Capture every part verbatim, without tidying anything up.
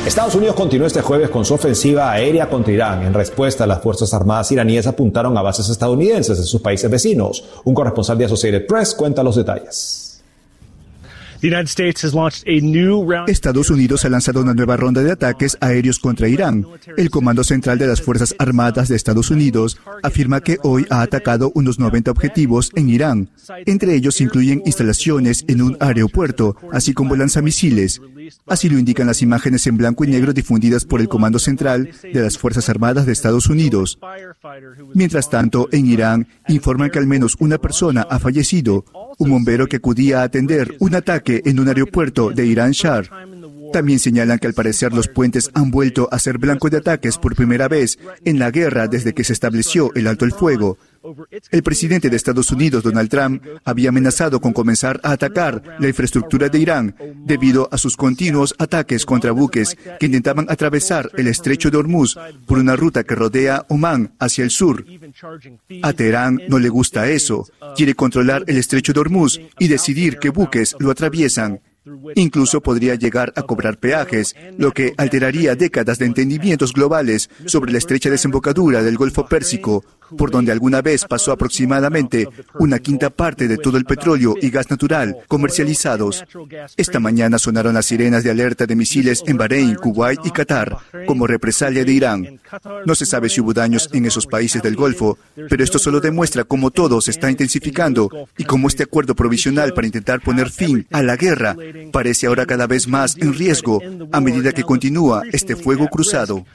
Estados Unidos continuó este jueves con su ofensiva aérea contra Irán. En respuesta, las Fuerzas Armadas iraníes apuntaron a bases estadounidenses en sus países vecinos. Un corresponsal de Associated Press cuenta los detalles. Estados Unidos ha lanzado una nueva ronda de ataques aéreos contra Irán. El Comando Central de las Fuerzas Armadas de Estados Unidos afirma que hoy ha atacado unos noventa objetivos en Irán. Entre ellos incluyen instalaciones en un aeropuerto, así como lanzamisiles. Así lo indican las imágenes en blanco y negro difundidas por el Comando Central de las Fuerzas Armadas de Estados Unidos. Mientras tanto, en Irán informan que al menos una persona ha fallecido, un bombero que acudía a atender un ataque en un aeropuerto de Irán Shah. También señalan que al parecer los puentes han vuelto a ser blanco de ataques por primera vez en la guerra desde que se estableció el alto el fuego. El presidente de Estados Unidos, Donald Trump, había amenazado con comenzar a atacar la infraestructura de Irán debido a sus continuos ataques contra buques que intentaban atravesar el estrecho de Hormuz por una ruta que rodea Omán hacia el sur. A Teherán no le gusta eso. Quiere controlar el estrecho de Hormuz y decidir qué buques lo atraviesan. Incluso podría llegar a cobrar peajes, lo que alteraría décadas de entendimientos globales sobre la estrecha desembocadura del Golfo Pérsico, por donde alguna vez pasó aproximadamente una quinta parte de todo el petróleo y gas natural comercializados. Esta mañana sonaron las sirenas de alerta de misiles en Bahrein, Kuwait y Qatar, como represalia de Irán. No se sabe si hubo daños en esos países del Golfo, pero esto solo demuestra cómo todo se está intensificando y cómo este acuerdo provisional para intentar poner fin a la guerra parece ahora cada vez más en riesgo a medida que continúa este fuego cruzado.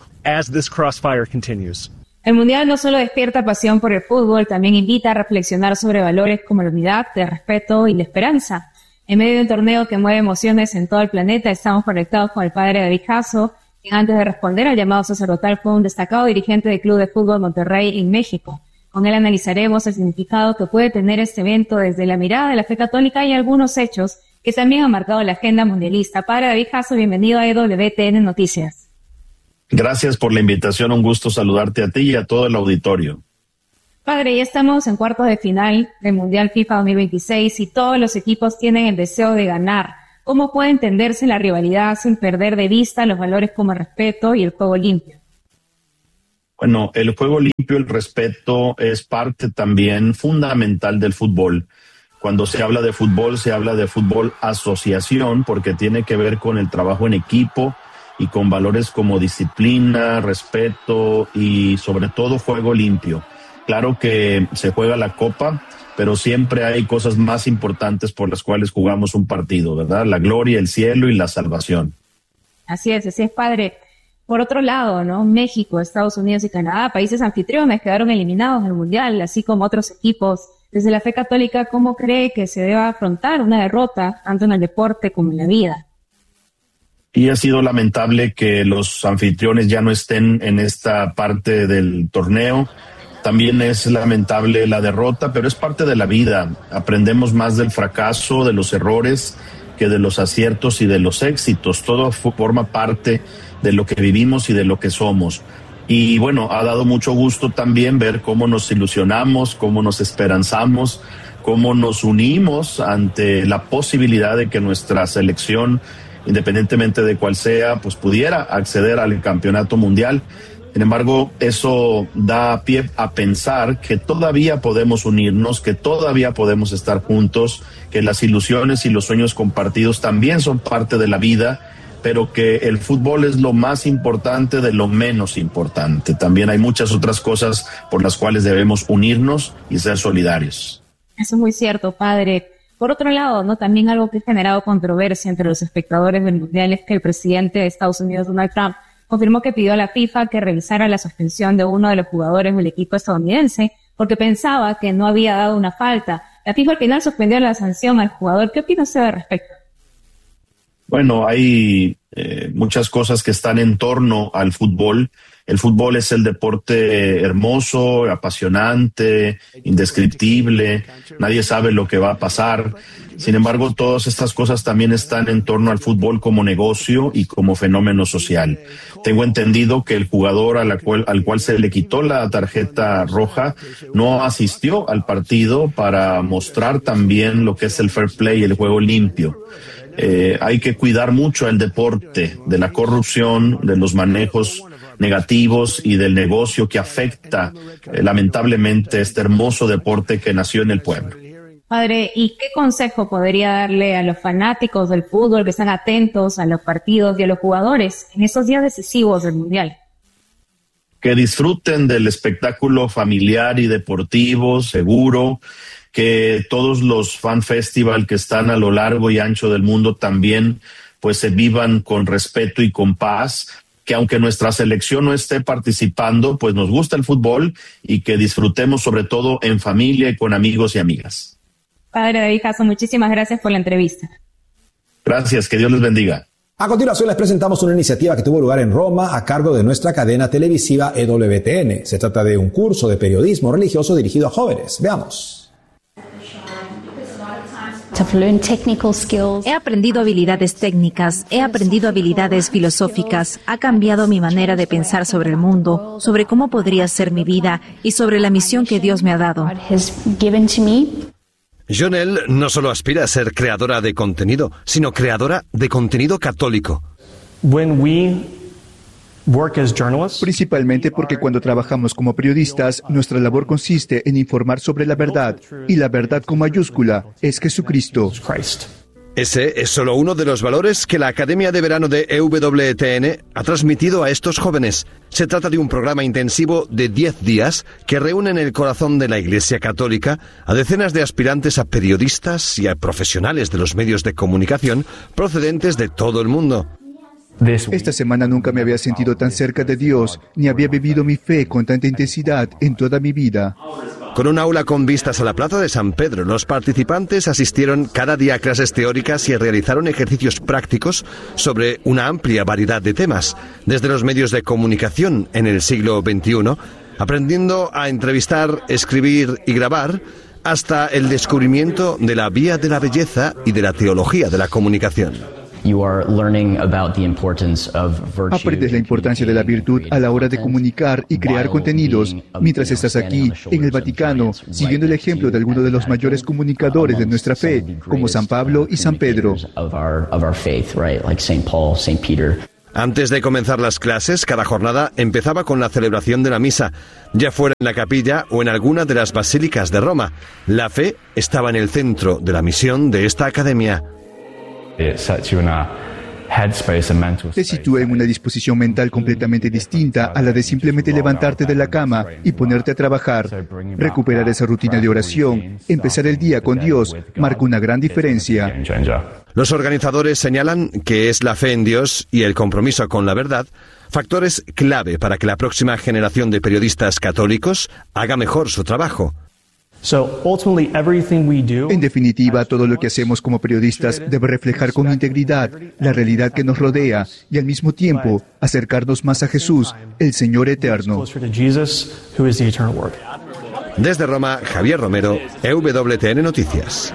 El Mundial no solo despierta pasión por el fútbol, también invita a reflexionar sobre valores como la unidad, el respeto y la esperanza. En medio de un torneo que mueve emociones en todo el planeta, estamos conectados con el padre David Jasso, quien antes de responder al llamado sacerdotal fue un destacado dirigente del Club de Fútbol Monterrey en México. Con él analizaremos el significado que puede tener este evento desde la mirada de la fe católica y algunos hechos que también han marcado la agenda mundialista. Padre David Jasso, bienvenido a E W T N Noticias. Gracias por la invitación, un gusto saludarte a ti y a todo el auditorio. Padre, ya estamos en cuartos de final del Mundial FIFA dos mil veintiséis y todos los equipos tienen el deseo de ganar. ¿Cómo puede entenderse la rivalidad sin perder de vista los valores como el respeto y el juego limpio? Bueno, el juego limpio, el respeto es parte también fundamental del fútbol. Cuando se habla de fútbol, se habla de fútbol asociación porque tiene que ver con el trabajo en equipo y con valores como disciplina, respeto y sobre todo juego limpio. Claro que se juega la copa, pero siempre hay cosas más importantes por las cuales jugamos un partido, ¿verdad? La gloria, el cielo y la salvación. Así es, así es, padre. Por otro lado, ¿no? México, Estados Unidos y Canadá, países anfitriones, quedaron eliminados del Mundial, así como otros equipos. Desde la fe católica, ¿cómo cree que se debe afrontar una derrota tanto en el deporte como en la vida? Y ha sido lamentable que los anfitriones ya no estén en esta parte del torneo. También es lamentable la derrota, pero es parte de la vida. Aprendemos más del fracaso, de los errores, que de los aciertos y de los éxitos. Todo forma parte de lo que vivimos y de lo que somos. Y bueno, ha dado mucho gusto también ver cómo nos ilusionamos, cómo nos esperanzamos, cómo nos unimos ante la posibilidad de que nuestra selección, independientemente de cuál sea, pues pudiera acceder al campeonato mundial. Sin embargo, eso da pie a pensar que todavía podemos unirnos, que todavía podemos estar juntos, que las ilusiones y los sueños compartidos también son parte de la vida, pero que el fútbol es lo más importante de lo menos importante. También hay muchas otras cosas por las cuales debemos unirnos y ser solidarios. Eso es muy cierto, padre. Por otro lado, ¿no? También algo que ha generado controversia entre los espectadores del Mundial es que el presidente de Estados Unidos, Donald Trump, confirmó que pidió a la FIFA que revisara la suspensión de uno de los jugadores del equipo estadounidense porque pensaba que no había dado una falta. La FIFA al final suspendió la sanción al jugador. ¿Qué opina usted al respecto? Bueno, hay eh, muchas cosas que están en torno al fútbol. El fútbol es el deporte hermoso, apasionante, indescriptible. Nadie sabe lo que va a pasar. Sin embargo, todas estas cosas también están en torno al fútbol como negocio y como fenómeno social. Tengo entendido que el jugador a la cual, al cual se le quitó la tarjeta roja no asistió al partido para mostrar también lo que es el fair play y el juego limpio. Eh, hay que cuidar mucho el deporte de la corrupción, de los manejos negativos y del negocio que afecta eh, lamentablemente este hermoso deporte que nació en el pueblo. Padre, ¿y qué consejo podría darle a los fanáticos del fútbol que están atentos a los partidos y a los jugadores en esos días decisivos del Mundial? Que disfruten del espectáculo familiar y deportivo, seguro, que todos los fan festival que están a lo largo y ancho del mundo también pues se vivan con respeto y con paz, que aunque nuestra selección no esté participando, pues nos gusta el fútbol y que disfrutemos sobre todo en familia y con amigos y amigas. Padre David Jasso, muchísimas gracias por la entrevista. Gracias, que Dios les bendiga. A continuación les presentamos una iniciativa que tuvo lugar en Roma a cargo de nuestra cadena televisiva E W T N. Se trata de un curso de periodismo religioso dirigido a jóvenes. Veamos. He aprendido habilidades técnicas, he aprendido habilidades filosóficas, ha cambiado mi manera de pensar sobre el mundo, sobre cómo podría ser mi vida y sobre la misión que Dios me ha dado. Jonelle no solo aspira a ser creadora de contenido, sino creadora de contenido católico. Principalmente porque cuando trabajamos como periodistas, nuestra labor consiste en informar sobre la verdad, y la verdad con mayúscula es Jesucristo. Ese es solo uno de los valores que la Academia de Verano de E W T N ha transmitido a estos jóvenes. Se trata de un programa intensivo de diez días que reúne en el corazón de la Iglesia Católica a decenas de aspirantes a periodistas y a profesionales de los medios de comunicación procedentes de todo el mundo. Esta semana nunca me había sentido tan cerca de Dios, ni había vivido mi fe con tanta intensidad en toda mi vida. Con un aula con vistas a la Plaza de San Pedro, los participantes asistieron cada día a clases teóricas y realizaron ejercicios prácticos sobre una amplia variedad de temas, desde los medios de comunicación en el siglo veintiuno, aprendiendo a entrevistar, escribir y grabar, hasta el descubrimiento de la vía de la belleza y de la teología de la comunicación. Aprendes la importancia de la virtud a la hora de comunicar y crear contenidos mientras estás aquí, en el Vaticano, siguiendo el ejemplo de algunos de los mayores comunicadores de nuestra fe, como San Pablo y San Pedro. Antes de comenzar las clases, cada jornada empezaba con la celebración de la misa, ya fuera en la capilla o en alguna de las basílicas de Roma. La fe estaba en el centro de la misión de esta academia. Te sitúa en una disposición mental completamente distinta a la de simplemente levantarte de la cama y ponerte a trabajar. Recuperar esa rutina de oración, empezar el día con Dios, marca una gran diferencia. Los organizadores señalan que es la fe en Dios y el compromiso con la verdad factores clave para que la próxima generación de periodistas católicos haga mejor su trabajo. En definitiva, todo lo que hacemos como periodistas debe reflejar con integridad la realidad que nos rodea y al mismo tiempo acercarnos más a Jesús, el Señor eterno. Desde Roma, Javier Romero, E W T N Noticias.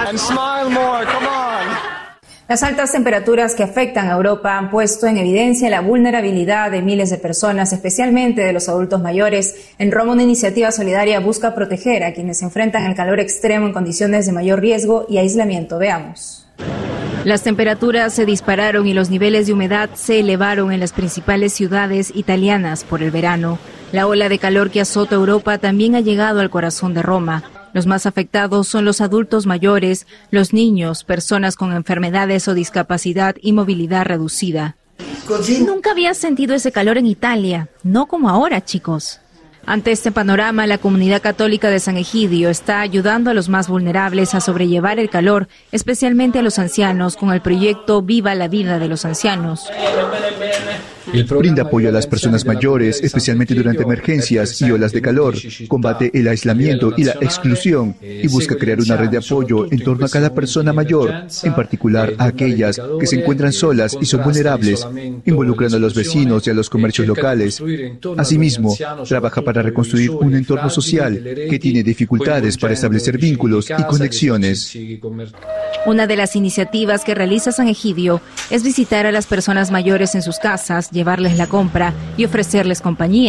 Las altas temperaturas que afectan a Europa han puesto en evidencia la vulnerabilidad de miles de personas, especialmente de los adultos mayores. En Roma, una iniciativa solidaria busca proteger a quienes se enfrentan al calor extremo en condiciones de mayor riesgo y aislamiento. Veamos. Las temperaturas se dispararon y los niveles de humedad se elevaron en las principales ciudades italianas por el verano. La ola de calor que azota Europa también ha llegado al corazón de Roma. Los más afectados son los adultos mayores, los niños, personas con enfermedades o discapacidad y movilidad reducida. Nunca había sentido ese calor en Italia, no como ahora, chicos. Ante este panorama, la comunidad católica de San Egidio está ayudando a los más vulnerables a sobrellevar el calor, especialmente a los ancianos, con el proyecto Viva la Vida de los Ancianos. Brinda apoyo a las personas mayores, especialmente durante emergencias y olas de calor, combate el aislamiento y la exclusión y busca crear una red de apoyo en torno a cada persona mayor, en particular a aquellas que se encuentran solas y son vulnerables, involucrando a los vecinos y a los comercios locales. Asimismo, trabaja para reconstruir un entorno social que tiene dificultades para establecer vínculos y conexiones. Una de las iniciativas que realiza San Egidio es visitar a las personas mayores en sus casas, llevarles la compra y ofrecerles compañía.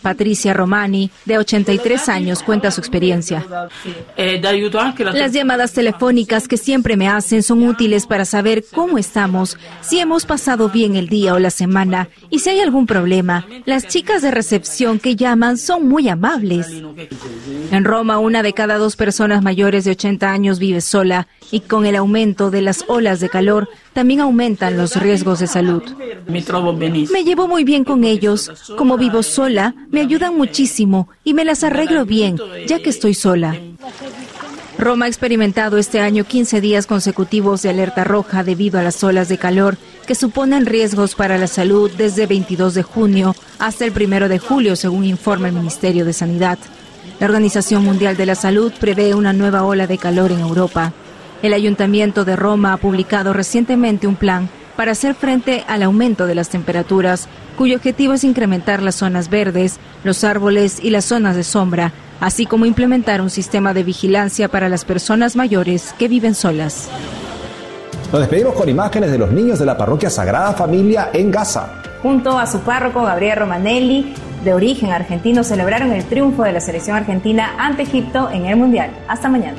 Patricia Romani, de ochenta y tres años, cuenta su experiencia. Las llamadas telefónicas que siempre me hacen son útiles para saber cómo estamos, si hemos pasado bien el día o la semana y si hay algún problema. Las chicas de recepción que llaman son muy amables. En Roma, una de cada dos personas mayores de ochenta años vive sola y con el aumento de las olas de calor también aumentan los riesgos de salud. Me llevo muy bien con ellos. Como vivo sola, me ayudan muchísimo y me las arreglo bien, ya que estoy sola. Roma ha experimentado este año quince días consecutivos de alerta roja debido a las olas de calor que suponen riesgos para la salud desde veintidós de junio hasta el primero de julio, según informa el Ministerio de Sanidad. La Organización Mundial de la Salud prevé una nueva ola de calor en Europa. El Ayuntamiento de Roma ha publicado recientemente un plan para hacer frente al aumento de las temperaturas, cuyo objetivo es incrementar las zonas verdes, los árboles y las zonas de sombra, así como implementar un sistema de vigilancia para las personas mayores que viven solas. Nos despedimos con imágenes de los niños de la parroquia Sagrada Familia en Gaza. Junto a su párroco Gabriel Romanelli, de origen argentino, celebraron el triunfo de la selección argentina ante Egipto en el Mundial. Hasta mañana.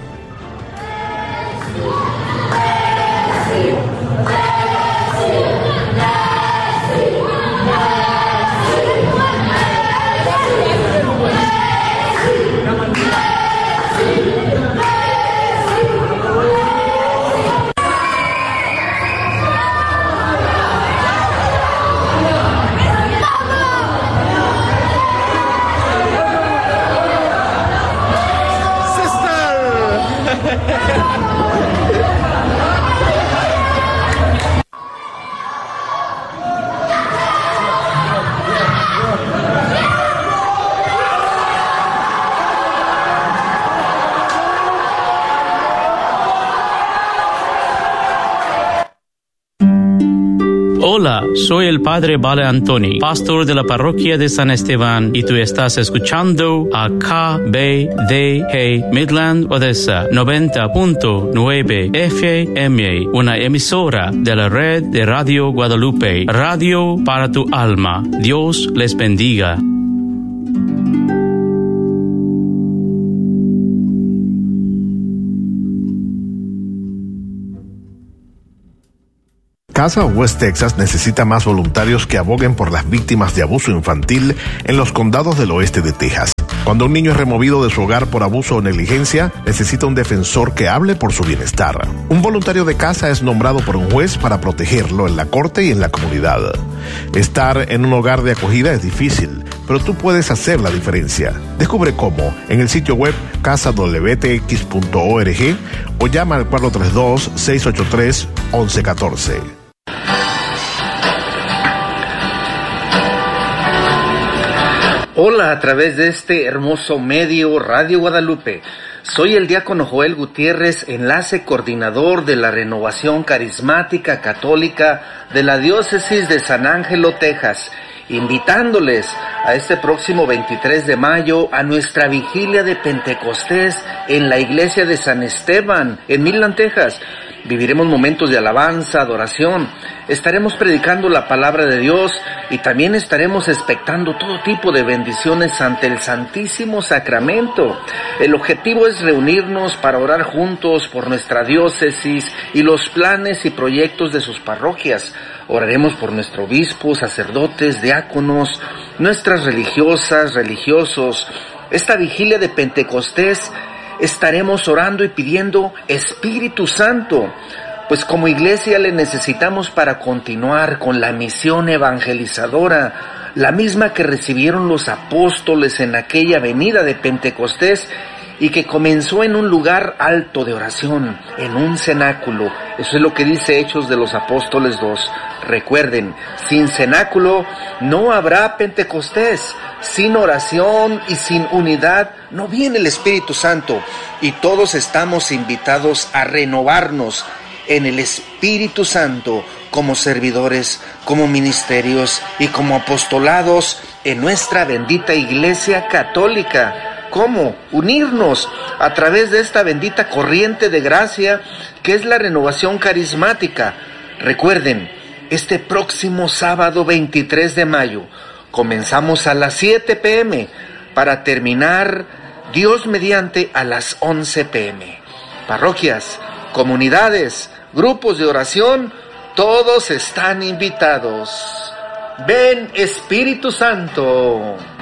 Hola, soy el Padre Vale Antoni, pastor de la parroquia de San Esteban, y tú estás escuchando a K B D G Midland Odessa noventa punto nueve F M, una emisora de la red de Radio Guadalupe, radio para tu alma. Dios les bendiga. Casa West Texas necesita más voluntarios que aboguen por las víctimas de abuso infantil en los condados del oeste de Texas. Cuando un niño es removido de su hogar por abuso o negligencia, necesita un defensor que hable por su bienestar. Un voluntario de casa es nombrado por un juez para protegerlo en la corte y en la comunidad. Estar en un hogar de acogida es difícil, pero tú puedes hacer la diferencia. Descubre cómo en el sitio web casa w t x punto org o llama al cuatro tres dos, seis ocho tres, uno uno uno cuatro. Hola, a través de este hermoso medio Radio Guadalupe. Soy el diácono Joel Gutiérrez, enlace coordinador de la Renovación Carismática Católica de la Diócesis de San Ángelo, Texas, invitándoles a este próximo veintitrés de mayo a nuestra vigilia de Pentecostés en la iglesia de San Esteban, en Midland, Texas. Viviremos momentos de alabanza, adoración, estaremos predicando la palabra de Dios y también estaremos expectando todo tipo de bendiciones ante el Santísimo Sacramento. El objetivo es reunirnos para orar juntos por nuestra diócesis y los planes y proyectos de sus parroquias. Oraremos por nuestro obispo, sacerdotes, diáconos, nuestras religiosas, religiosos. Esta vigilia de Pentecostés estaremos orando y pidiendo Espíritu Santo, pues como iglesia le necesitamos para continuar con la misión evangelizadora, la misma que recibieron los apóstoles en aquella venida de Pentecostés y que comenzó en un lugar alto de oración, en un cenáculo. Eso es lo que dice Hechos de los Apóstoles dos. Recuerden, sin cenáculo no habrá Pentecostés. Sin oración y sin unidad no viene el Espíritu Santo, y todos estamos invitados a renovarnos en el Espíritu Santo como servidores, como ministerios y como apostolados en nuestra bendita Iglesia Católica. ¿Cómo? Unirnos a través de esta bendita corriente de gracia que es la renovación carismática. Recuerden, este próximo sábado veintitrés de mayo, Comenzamos a las siete pe eme para terminar, Dios mediante, a las once pe eme. Parroquias, comunidades, grupos de oración, todos están invitados. Ven, Espíritu Santo.